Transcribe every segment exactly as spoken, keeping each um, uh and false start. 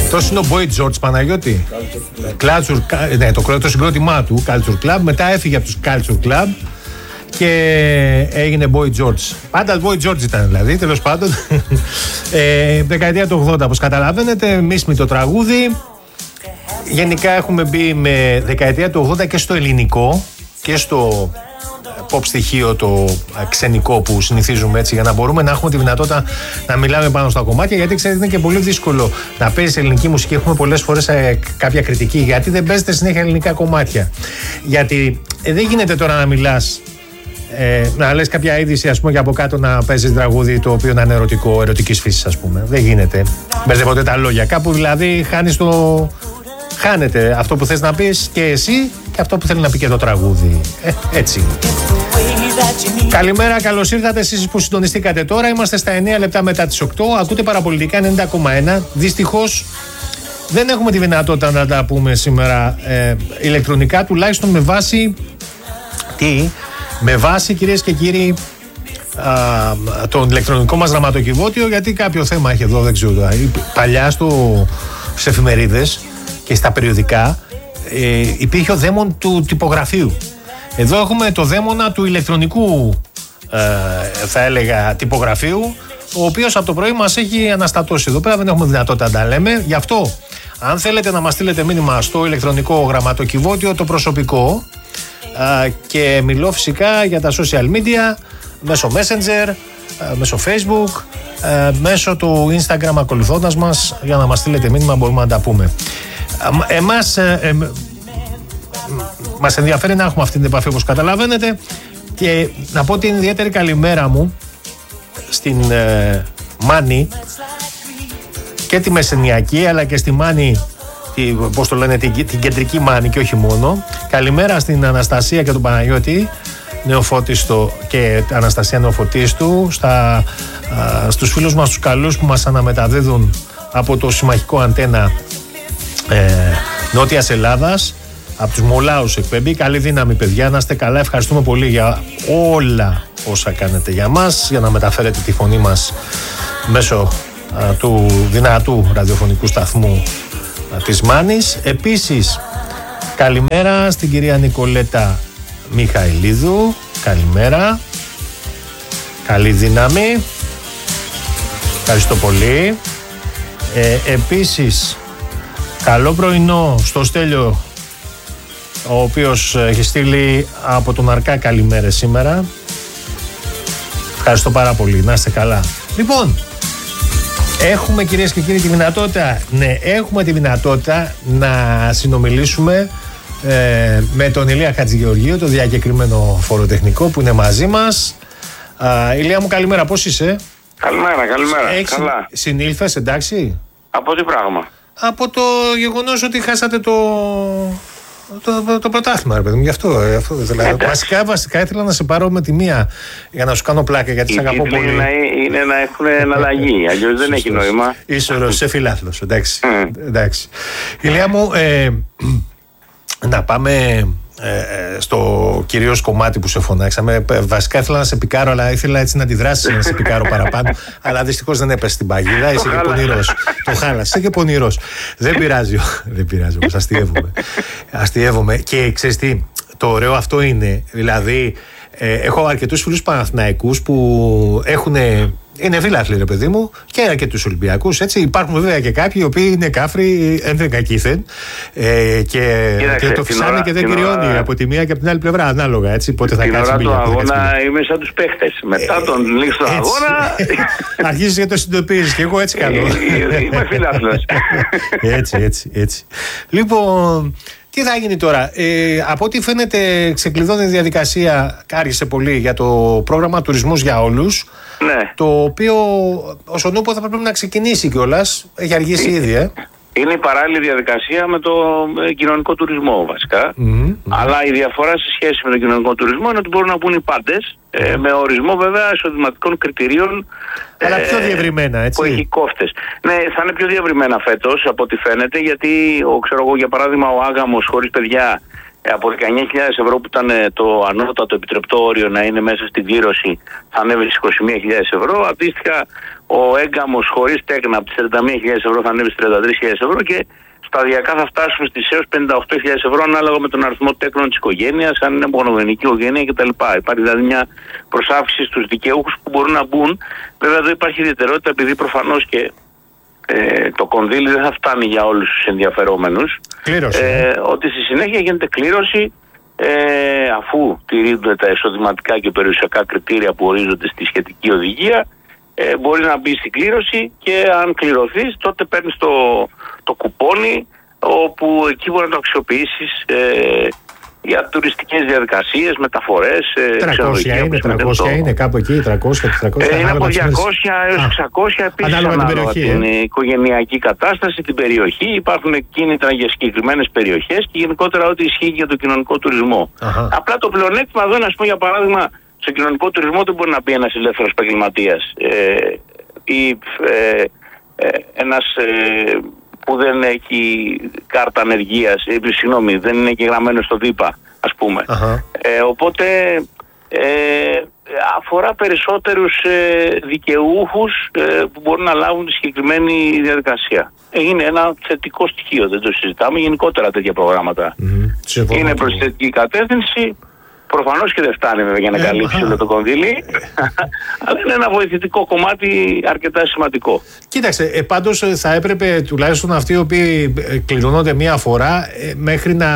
Αυτός είναι ο Boy George, Παναγιώτη. Culture, ναι, το, το συγκρότημά του, Culture Club. Μετά έφυγε από τους Culture Club και έγινε Boy George. Πάντα Boy George ήταν δηλαδή, τέλος πάντων. ε, δεκαετία του ογδόντα, όπως καταλαβαίνετε, μίσμη το τραγούδι. Γενικά έχουμε μπει με δεκαετία του ογδόντα και στο ελληνικό και στο pop στοιχείο το ξενικό που συνηθίζουμε, έτσι, για να μπορούμε να έχουμε τη δυνατότητα να μιλάμε πάνω στα κομμάτια, γιατί ξέρετε είναι και πολύ δύσκολο να παίζει ελληνική μουσική. Έχουμε πολλές φορές ε, κάποια κριτική γιατί δεν παίζετε συνέχεια ελληνικά κομμάτια, γιατί ε, δεν γίνεται τώρα να μιλάς ε, να λες κάποια είδηση, ας πούμε, και από κάτω να παίζεις τραγούδι το οποίο να είναι ερωτικό, ερωτικής φύσης, ας πούμε. Δεν γίνεται, μπερδεύονται τα λόγια κάπου, δηλαδή χάνεις το... χάνεται αυτό που θες να πεις και εσύ και αυτό που θέλει να πει και το τραγούδι. Ε, έτσι. Καλημέρα, καλώς ήρθατε εσείς που συντονιστήκατε τώρα. Είμαστε στα εννέα λεπτά μετά τις οκτώ. Ακούτε Παραπολιτικά ενενήντα κόμμα ένα. Δυστυχώς δεν έχουμε τη δυνατότητα να τα πούμε σήμερα ε, ηλεκτρονικά, τουλάχιστον με βάση τι, με βάση, κυρίες και κύριοι, α, το ηλεκτρονικό μας γραμματοκιβώτιο, γιατί κάποιο θέμα έχει εδώ, δεν ξέρω. Παλιά στο, στις εφημερίδες και στα περιοδικά ε, υπήρχε ο δαίμον του τυπογραφείου. Εδώ έχουμε το δαίμονα του ηλεκτρονικού ε, θα έλεγα τυπογραφείου, ο οποίος από το πρωί μας έχει αναστατώσει. Εδώ πέρα δεν έχουμε δυνατότητα να τα λέμε. Γι' αυτό, αν θέλετε να μας στείλετε μήνυμα στο ηλεκτρονικό γραμματοκιβώτιο, το προσωπικό, ε, και μιλώ φυσικά για τα social media, μέσω Messenger, ε, μέσω Facebook, ε, μέσω του Instagram, ακολουθώντας μας, για να μας στείλετε μήνυμα, μπορούμε να τα πούμε. Εμάς ε, ε, μας ενδιαφέρει να έχουμε αυτή την επαφή, όπως καταλαβαίνετε, και να πω την ιδιαίτερη καλημέρα μου στην ε, Μάνη και τη Μεσενιακή, αλλά και στη Μάνη, τη, πώς το λένε, την, την κεντρική Μάνη και όχι μόνο. Καλημέρα στην Αναστασία και τον Παναγιώτη Νεοφώτιστο και Αναστασία Νεοφωτίστου, στα, α, στους φίλους μας τους καλούς που μας αναμεταδίδουν από το συμμαχικό αντένα ε, Νότιας Ελλάδας, από τους Μολάους εκπέμπει. Καλή δύναμη, παιδιά, να είστε καλά. Ευχαριστούμε πολύ για όλα όσα κάνετε για μας, για να μεταφέρετε τη φωνή μας μέσω α, του δυνατού ραδιοφωνικού σταθμού α, της Μάνης. Επίσης, καλημέρα στην κυρία Νικολέτα Μιχαηλίδου. Καλημέρα. Καλή δύναμη. Ευχαριστώ πολύ. Ε, επίσης, καλό πρωινό στο Στέλιο, ο οποίος έχει στείλει από τον Αρκά καλημέρες σήμερα. Ευχαριστώ πάρα πολύ. Να είστε καλά. Λοιπόν, έχουμε, κυρίες και κύριοι, τη δυνατότητα, ναι, έχουμε τη δυνατότητα να συνομιλήσουμε ε, με τον Ηλία Χατζηγεωργίου, το διακεκριμένο φοροτεχνικό που είναι μαζί μας. Α, Ηλία μου, καλημέρα, πώς είσαι? Καλημέρα, καλημέρα. Έχεις καλά. Συνήλθες, εντάξει? Από τι πράγμα? Από το γεγονός ότι χάσατε το... Το, το, το πρωτάθλημα, ρε παιδί μου, γι' αυτό. Ε, αυτό δηλαδή. βασικά, βασικά ήθελα να σε πάρω με τη μία για να σου κάνω πλάκα, γιατί σε αγαπώ πολύ. Είναι, είναι να έχουν εναλλαγή, αλλιώς δεν έχει νόημα. Είσαι ωραίος, είσαι φιλάθλος, εντάξει. Mm. εντάξει. Ηλία μου, ε, να πάμε ε, στο κυρίως κομμάτι που σε φωνάξαμε. Βασικά ήθελα να σε πικάρω, αλλά ήθελα έτσι να αντιδράσεις, να σε πικάρω παραπάνω. Αλλά δυστυχώς δεν έπεσε στην παγίδα, είσαι και πονηρός. Το χάλασε, είσαι και πονηρός. Δεν πειράζει, δεν πειράζει όμως, αστειεύομαι. Αστειεύομαι. Και ξέρεις τι, το ωραίο αυτό είναι, δηλαδή, ε, έχω αρκετούς φίλους Παναθηναϊκούς που έχουν. Είναι φίλαθλοι, ρε παιδί μου, και αρκετούς Ολυμπιακούς. Έτσι. Υπάρχουν βέβαια και κάποιοι οι οποίοι είναι κάφροι ένδεν κακήθεν ε, και, και το φυσάνε ώρα, και δεν κυριώνει ώρα, από τη μία και από την άλλη πλευρά, ανάλογα. Έτσι, πότε θα κάτσει την ώρα του αγώνα είμαι σαν τους παίχτες. Μετά ε, τον λήξη του αγώνα. Αρχίζεις και το συνειδητοποιείς, και εγώ έτσι κάνω. Είμαι φίλαθλος. έτσι, έτσι, έτσι. Λοιπόν. Τι θα γίνει τώρα? Ε, από ό,τι φαίνεται ξεκλειδώνει η διαδικασία, άργησε πολύ, για το πρόγραμμα Τουρισμός για Όλους. Ναι. Το οποίο όσον ούπο θα πρέπει να ξεκινήσει κιόλας. Έχει αργήσει ήδη, ε. Είναι η παράλληλη διαδικασία με το κοινωνικό τουρισμό βασικά. Mm-hmm. Αλλά η διαφορά σε σχέση με τον κοινωνικό τουρισμό είναι ότι μπορούν να πούν οι πάντες, mm-hmm. ε, με ορισμό βέβαια εισοδηματικών κριτηρίων. Αλλά πιο διευρυμένα, έτσι. Που έχει κόφτες. Ναι, θα είναι πιο διευρυμένα φέτος από ό,τι φαίνεται, γιατί ο, ξέρω εγώ, για παράδειγμα ο άγαμος χωρίς παιδιά από δεκαεννιά χιλιάδες ευρώ που ήταν το ανώτατο επιτρεπτό όριο να είναι μέσα στην κλήρωση, θα ανέβει στις είκοσι μία χιλιάδες ευρώ. Αντίστοιχα, ο έγκαμος χωρίς τέκνα από τις τριάντα μία χιλιάδες ευρώ θα ανέβει στις τριάντα τρεις χιλιάδες ευρώ και σταδιακά θα φτάσουμε στις έως πενήντα οκτώ χιλιάδες ευρώ ανάλογα με τον αριθμό τέκνων της οικογένειας, αν είναι μονογενική οικογένεια κτλ. Υπάρχει δηλαδή μια προσάυξη στους δικαιούχους που μπορούν να μπουν. Βέβαια εδώ υπάρχει ιδιαιτερότητα επειδή προφανώς και ε, το κονδύλι δεν θα φτάνει για όλους τους ενδιαφερόμενους. Κλήρωση. Ε, ότι στη συνέχεια γίνεται κλήρωση ε, αφού τηρούνται τα εισοδηματικά και περιουσιακά κριτήρια που ορίζονται στη σχετική οδηγία. Ε, μπορεί να μπει στην κλήρωση και αν κληρωθείς τότε παίρνεις το, το κουπόνι όπου εκεί μπορεί να το αξιοποιήσεις ε, για τουριστικές διαδικασίες, μεταφορές, τριακόσια είναι, τριακόσια είναι κάπου εκεί, τριακόσια, τετρακόσια. Ε, είναι από διακόσια έως εξακόσια επίσης ανάλογα την, περιοχή, την ε. οικογενειακή κατάσταση, την περιοχή. Υπάρχουν κίνητρα για συγκεκριμένες περιοχές και γενικότερα ό,τι ισχύει για το κοινωνικό τουρισμό. Αχα. Απλά το πλεονέκτημα εδώ είναι, ας πούμε, για παράδειγμα, στο κοινωνικό τουρισμό δεν μπορεί να μπει ένας ελεύθερος επαγγελματίας ε, ή ε, ε, ένας ε, που δεν έχει κάρτα ανεργίας, ε, συγγνώμη, δεν είναι και γραμμένο στο ΔΥΠΑ, ας πούμε. Ε, οπότε ε, αφορά περισσότερους ε, δικαιούχους ε, που μπορούν να λάβουν τη συγκεκριμένη διαδικασία. Ε, είναι ένα θετικό στοιχείο, δεν το συζητάμε. Γενικότερα τέτοια προγράμματα mm-hmm. είναι προς θετική κατεύθυνση. Προφανώς και δεν φτάνει βέβαια για να καλύψει όλο το κονδύλι, αλλά είναι ένα βοηθητικό κομμάτι αρκετά σημαντικό. Κοίταξε, ε, πάντως θα έπρεπε τουλάχιστον αυτοί οι οποίοι κληρώνονται μία φορά ε, μέχρι να,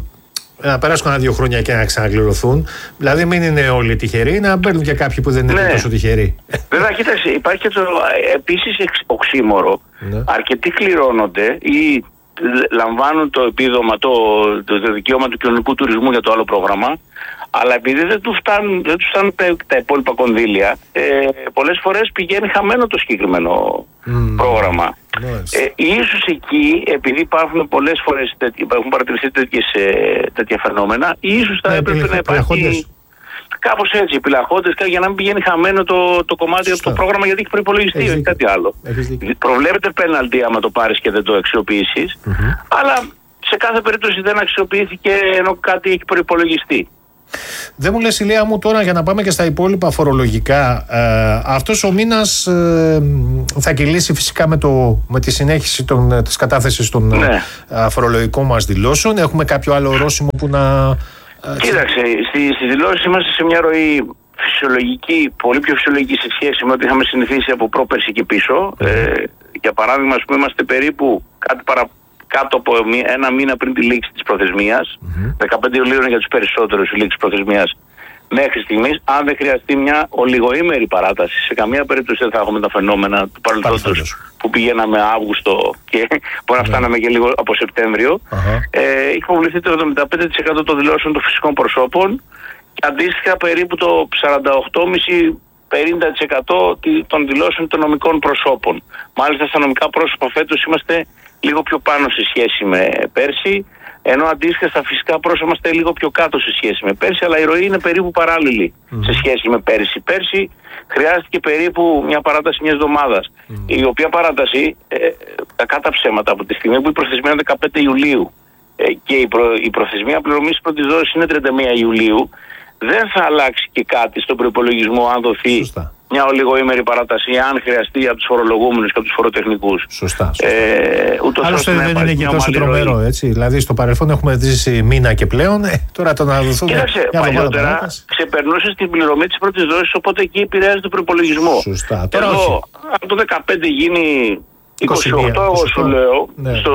να περάσουν ένα δύο χρόνια και να ξανακληρωθούν. Δηλαδή μην είναι όλοι τυχεροί, να παίρνουν και κάποιοι που δεν είναι ναι. τόσο τυχεροί. Βέβαια, κοίταξε, υπάρχει και το επίσης οξύμορο. Ναι. Αρκετοί κληρώνονται ή λαμβάνουν το επίδομα, το, το, το δικαίωμα του κοινωνικού τουρισμού για το άλλο πρόγραμμα, αλλά επειδή δεν του φτάνουν, δεν τους φτάνουν τα, τα υπόλοιπα κονδύλια, ε, πολλές φορές πηγαίνει χαμένο το συγκεκριμένο mm. πρόγραμμα. Nice. Ε, ίσως εκεί, επειδή υπάρχουν πολλές φορές τέτοι, έχουν παρατηρηθεί τέτοιες, ε, τέτοια φαινόμενα, ίσως θα έπρεπε να υπάρχει κάπως έτσι, επιλαχόντες, για να μην πηγαίνει χαμένο το, το κομμάτι από το πρόγραμμα, γιατί έχει προϋπολογιστεί, όχι κάτι άλλο. Προβλέπεται πέναλτι άμα το πάρεις και δεν το αξιοποιήσεις, mm-hmm. αλλά σε κάθε περίπτωση δεν αξιοποιήθηκε ενώ κάτι έχει προϋπολογιστεί. Δεν μου λες, Ηλία μου, τώρα για να πάμε και στα υπόλοιπα φορολογικά, ε, αυτός ο μήνας ε, θα κυλήσει φυσικά με, το, με τη συνέχιση των, της κατάθεσης των ναι. ε, φορολογικών μας δηλώσεων. Έχουμε κάποιο άλλο ορόσημο που να... Κοίταξε, στις στη δηλώσεις είμαστε σε μια ροή φυσιολογική, πολύ πιο φυσιολογική σε σχέση με ό,τι είχαμε συνηθίσει από πρόπερση και πίσω. Mm. Ε, για παράδειγμα, ας πούμε, είμαστε περίπου κάτι παρα, κάτω από ένα μήνα πριν τη λήξη της προθεσμίας. Mm-hmm. δεκαπέντε Ιουλίου είναι για τους περισσότερους η λήξη της προθεσμίας μέχρι στιγμής. Αν δεν χρειαστεί μια ολιγοήμερη παράταση, σε καμία περίπτωση δεν θα έχουμε τα φαινόμενα του παρελθόντος που πηγαίναμε Αύγουστο και μπορεί να φτάναμε και λίγο από Σεπτέμβριο. Uh-huh. Ε, έχει υποβληθεί το εβδομήντα πέντε τοις εκατό των δηλώσεων των φυσικών προσώπων και αντίστοιχα περίπου το σαράντα οκτώ κόμμα πέντε με πενήντα τοις εκατό των δηλώσεων των νομικών προσώπων. Μάλιστα στα νομικά πρόσωπα φέτος είμαστε λίγο πιο πάνω σε σχέση με πέρσι, ενώ αντίστοιχα στα φυσικά πρόσωπα είμαστε λίγο πιο κάτω σε σχέση με πέρσι, αλλά η ροή είναι περίπου παράλληλη mm. σε σχέση με πέρσι. Πέρσι χρειάστηκε περίπου μια παράταση μιας εβδομάδας, mm. η οποία παράταση, ε, κακά τα ψέματα, από τη στιγμή που η προθεσμία είναι δεκαπέντε Ιουλίου ε, και η, προ, η προθεσμία πληρωμής πρώτης δόσης είναι τριάντα μία Ιουλίου, δεν θα αλλάξει και κάτι στον προϋπολογισμό αν δοθεί Σωστά. μια ολιγοήμερη παράταση, αν χρειαστεί από τους φορολογούμενους και από τους φοροτεχνικούς. Σωστά. σωστά. Ε, Άλλωστε δεν είναι και τόσο τρομερό, έτσι. Δηλαδή στο παρελθόν έχουμε ζήσει μήνα και πλέον. Ε, τώρα το να δοθούμε. Κοίταξε, παλιότερα ξεπερνούσε την πληρωμή της πρώτης δόσης, οπότε εκεί επηρεάζει τον προϋπολογισμό. Σωστά. Τώρα Εδώ, όχι. αν το δεκαπέντε γίνει είκοσι οκτώ, εγώ σου λέω, ναι. στο...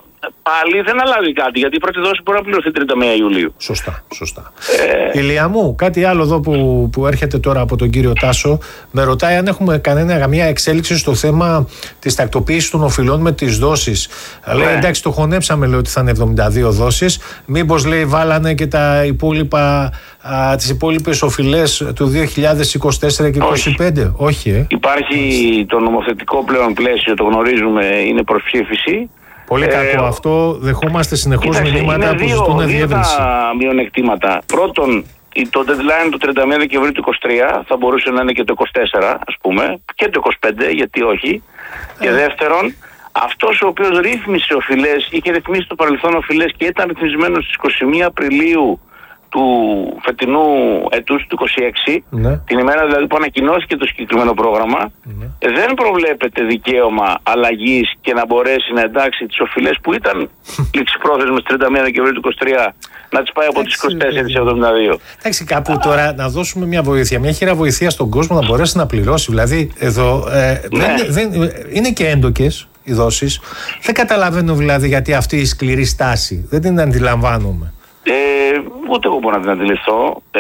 πάλι δεν αλλάζει κάτι, γιατί η πρώτη δόση μπορεί να πληρωθεί τριάντα μία Ιουλίου. Σωστά, σωστά. Ε... Ηλία μου, κάτι άλλο εδώ που, που έρχεται τώρα από τον κύριο Τάσο, με ρωτάει αν έχουμε κανένα καμία εξέλιξη στο θέμα της τακτοποίησης των οφειλών με τις δόσεις. Ναι. Λέει εντάξει, το χωνέψαμε, λέει ότι θα είναι εβδομήντα δύο δόσεις. Μήπως, λέει, βάλανε και τα υπόλοιπα, α, τις υπόλοιπες οφειλές του δύο χιλιάδες είκοσι τέσσερα και είκοσι πέντε. Όχι, Όχι ε. Υπάρχει το νομοθετικό πλέον πλαίσιο, το γνωρίζουμε, είναι προς ψήφιση. Πολύ κακό ε, αυτό. Δεχόμαστε συνεχώς μηνύματα που ζητούν διεύρυνση. Δύο μειονεκτήματα. Πρώτον, το deadline του τριάντα μία Δεκεμβρίου του είκοσι τρία θα μπορούσε να είναι και το είκοσι τέσσερα, ας πούμε, και το είκοσι πέντε, γιατί όχι. Ε. Και δεύτερον, αυτός ο οποίος ρύθμισε οφειλές, είχε ρυθμίσει στο παρελθόν οφειλές και ήταν ρυθμισμένο στις είκοσι μία Απριλίου του φετινού ετούς του είκοσι έξι, ναι. την ημέρα δηλαδή που ανακοινώθηκε το συγκεκριμένο πρόγραμμα, ναι. δεν προβλέπεται δικαίωμα αλλαγής και να μπορέσει να εντάξει τις οφειλές που ήταν ληξιπρόθεσμες τριάντα μία Δεκεμβρίου του είκοσι τρία να τις πάει από τις είκοσι τέσσερις εβδομήντα δύο. Εντάξει, κάπου τώρα να δώσουμε μια βοήθεια, μια χείρα βοηθεία στον κόσμο να μπορέσει να πληρώσει. Δηλαδή εδώ ε, ναι. δεν, δεν, είναι και έντοκες οι δόσεις. Δεν καταλαβαίνω δηλαδή γιατί αυτή η σκληρή στάση. Δεν την αντιλαμβάνομαι. Ε, ούτε εγώ μπορώ να την αντιληφθώ. Ε,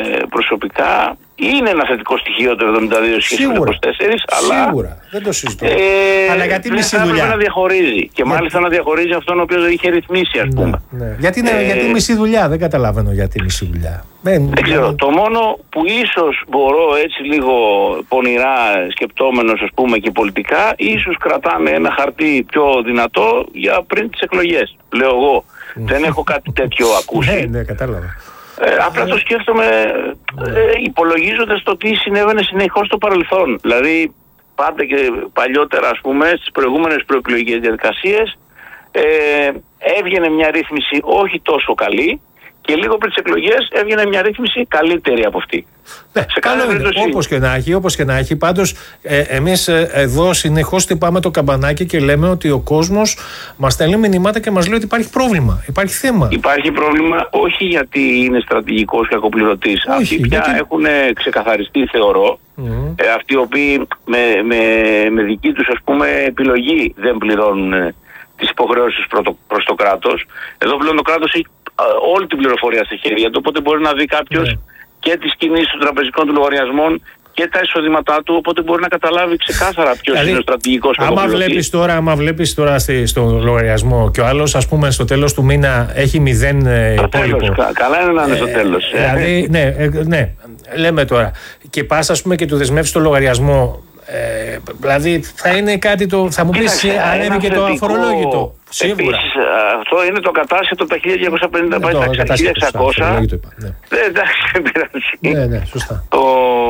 προσωπικά είναι ένα θετικό στοιχείο το εβδομήντα δύο σχέση με το είκοσι τέσσερα, αλλά. Σίγουρα, δεν το συζητώ. Ε, αλλά γιατί μισή δουλειά. Πρέπει να διαχωρίζει. Και για... μάλιστα να διαχωρίζει αυτόν ο οποίος είχε ρυθμίσει, ας πούμε. Ναι, ναι. Γιατί, ε, γιατί μισή δουλειά, δεν καταλαβαίνω γιατί μισή δουλειά. Δεν, δεν ξέρω. Δεν... Το μόνο που ίσως μπορώ έτσι λίγο πονηρά σκεπτόμενος, ας πούμε, και πολιτικά, ίσως κρατάμε ένα χαρτί πιο δυνατό για πριν τις εκλογές. Λέω εγώ. Δεν έχω κάτι τέτοιο ακούσει. Ναι, ναι, κατάλαβα. Ε, απλά το σκέφτομαι ε, υπολογίζοντας το τι συνέβαινε συνεχώς στο παρελθόν. Δηλαδή, πάντα και παλιότερα, ας πούμε, στις προηγούμενες προεκλογικές διαδικασίες ε, έβγαινε μια ρύθμιση όχι τόσο καλή και λίγο πριν τις εκλογές έβγαινε μια ρύθμιση καλύτερη από αυτή. Ναι, καλό είναι. Όπως και να έχει, όπως και να έχει. Πάντως, ε, εμείς ε, εδώ συνεχώς χτυπάμε το καμπανάκι και λέμε ότι ο κόσμος μας στέλνει μηνύματα και μας λέει ότι υπάρχει πρόβλημα. Υπάρχει θέμα. Υπάρχει πρόβλημα όχι γιατί είναι στρατηγικός κακοπληρωτής. Αυτοί πια γιατί... έχουν ξεκαθαριστεί, θεωρώ. Mm. Ε, αυτοί οι οποίοι με, με, με δική τους, ας πούμε, επιλογή δεν πληρώνουν ε, τις υποχρεώσεις προς το κράτος. Εδώ πλέον το κράτος έχει ε, όλη την πληροφορία στα χέρια του, οπότε μπορεί να δει κάποιος mm. και τις κινήσεις των τραπεζικών του λογαριασμών και τα εισοδήματά του, οπότε μπορεί να καταλάβει ξεκάθαρα ποιος δηλαδή, είναι ο στρατηγικός άμα βλέπεις τώρα, άμα βλέπεις τώρα στη, στο λογαριασμό και ο άλλος, ας πούμε, στο τέλος του μήνα έχει μηδέν υπόλοιπο. Κα, καλά είναι να είναι στο τέλος. Ε, δηλαδή, ναι, ε, ναι, λέμε τώρα. Και πας, ας πούμε, και του δεσμεύσεις το λογαριασμό. Ε, δηλαδή θα είναι κάτι το. Θα μου πεις ανέβει και το αφορολόγητο. Σίγουρα. Επίσης, αυτό είναι το κατάσχετο τα χίλια διακόσια πενήντα πάει στα χίλια εξακόσια. Ναι. Ε, εντάξει, δεν πειράζει. Ναι, ναι, σωστά. Το,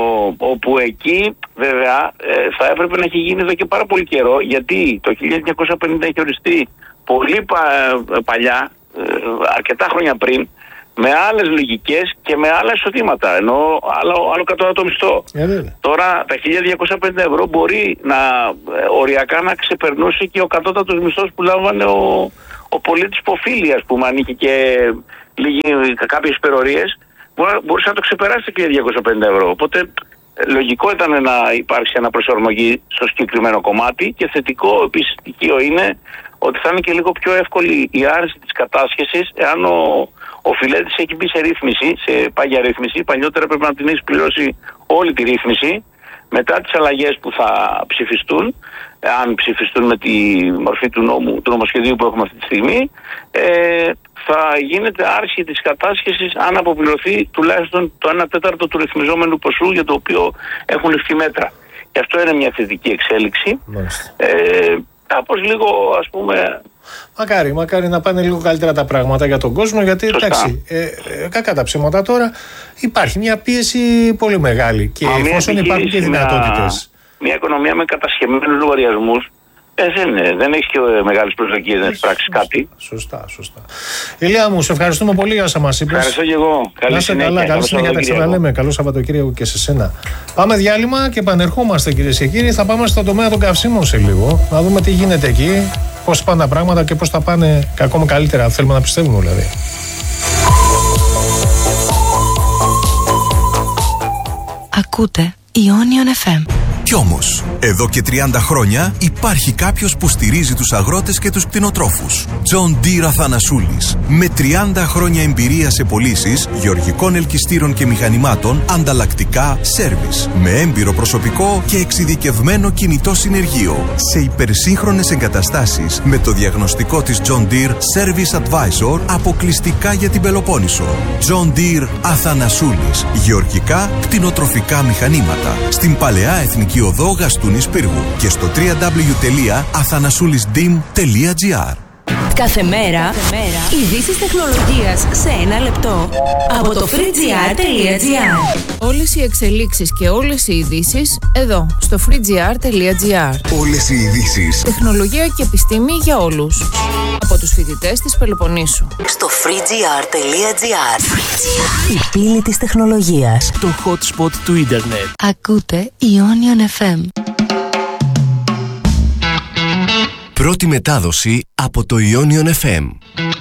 όπου εκεί βέβαια ε, θα έπρεπε να έχει γίνει εδώ και πάρα πολύ καιρό, γιατί το χίλια εννιακόσια πενήντα έχει οριστεί πολύ πα, παλιά, ε, αρκετά χρόνια πριν, με άλλες λογικές και με άλλα εισοδήματα, ενώ άλλο, άλλο κατώτατο μισθό. Yeah, Τώρα τα χίλια διακόσια πενήντα ευρώ μπορεί να ε, οριακά να ξεπερνούσε και ο κατώτατος μισθός που λάμβανε ο, ο πολίτης που οφείλει, ας πούμε, αν είχε και λίγη, κάποιες υπερορίες, μπορούσε να το ξεπεράσει τα χίλια διακόσια πενήντα ευρώ. Οπότε λογικό ήταν να υπάρξει αναπροσαρμογή στο συγκεκριμένο κομμάτι και θετικό επίσης στοιχείο είναι ότι θα είναι και λίγο πιο εύκολη η άρση της κατάσχεσης εάν ο Ο φιλέτης έχει μπει σε ρύθμιση, σε πάγια ρύθμιση. Παλιότερα πρέπει να την έχει πληρώσει όλη τη ρύθμιση. Μετά τις αλλαγές που θα ψηφιστούν, αν ψηφιστούν με τη μορφή του νόμου, του νομοσχεδίου που έχουμε αυτή τη στιγμή, ε, θα γίνεται άρση της κατάσχεσης αν αποπληρωθεί τουλάχιστον το ένα τέταρτο του ρυθμιζόμενου ποσού για το οποίο έχουν ληφθεί μέτρα. Και αυτό είναι μια θετική εξέλιξη. Ε, κάπως λίγο, ας πούμε... Μακάρι, μακάρι να πάνε λίγο καλύτερα τα πράγματα για τον κόσμο, γιατί εντάξει, ε, ε, κακά τα ψέματα τώρα υπάρχει μια πίεση πολύ μεγάλη και Μα εφόσον υπάρχουν και δυνατότητες. Μια, μια οικονομία με κατασχεμένους λογαριασμούς ε, δεν, δεν έχει και μεγάλες προσδοκίες να πράξεις κάτι. Σωστά, σωστά. Ηλία μου, σε ευχαριστούμε πολύ για όσα μας είπες. Ευχαριστώ και εγώ. Καλή συνέχεια. Καλά, καλή συνέχεια, τα ξαναλέμε. Καλό Σαββατοκύριακο και σε σένα. Πάμε διάλειμμα και επανερχόμαστε, κυρίες και κύριοι. Θα πάμε στον τομέα των καυσίμων σε λίγο. Να δούμε τι γίνεται εκεί, πώς πάνε τα πράγματα και πώς θα πάνε ακόμα καλύτερα. Θέλουμε να πιστεύουμε δηλαδή. Ακούτε Ionion εφ εμ. Κι όμως, εδώ και τριάντα χρόνια υπάρχει κάποιος που στηρίζει τους αγρότες και τους κτηνοτρόφους. John Deere Αθανασούλης. Με τριάντα χρόνια εμπειρία σε πωλήσεις γεωργικών ελκυστήρων και μηχανημάτων, ανταλλακτικά, σέρβις. Με έμπειρο προσωπικό και εξειδικευμένο κινητό συνεργείο. Σε υπερσύγχρονες εγκαταστάσεις με το διαγνωστικό της John Deere Service Advisor αποκλειστικά για την Πελοπόννησο. John Deere Αθανασούλης. Γεωργικά, κτηνοτροφικά μηχανήματα. Στην Παλαιά Εθνική Οδό Γαστούνης Πύργου και στο double-u double-u double-u τελεία αθανασούλης ντι ι εμ τελεία τζι άρ. Κάθε μέρα, ειδήσεις τεχνολογίας σε ένα λεπτό. Από το freegr τελεία gr. Όλες οι εξελίξεις και όλες οι ειδήσεις εδώ, στο freegr τελεία gr. Όλες οι ειδήσεις. Τεχνολογία και επιστήμη για όλους. Από τους φοιτητές της Πελοποννήσου. Στο freegr τελεία gr. Η πύλη της τεχνολογίας. Το hot spot του ίντερνετ. Ακούτε Ionion εφ εμ. Πρώτη μετάδοση από το Ionion εφ εμ.